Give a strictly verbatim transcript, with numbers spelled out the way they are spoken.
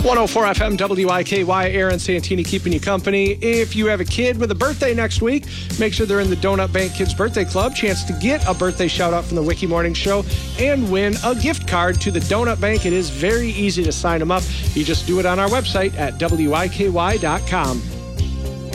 one oh four F M W I K Y, Aaron Santini keeping you company. If you have a kid with a birthday next week, make sure they're in the Donut Bank Kids Birthday Club. Chance to get a birthday shout out from the Wiki Morning Show and win a gift card to the Donut Bank. It is very easy to sign them up. You just do it on our website at W I K Y dot com.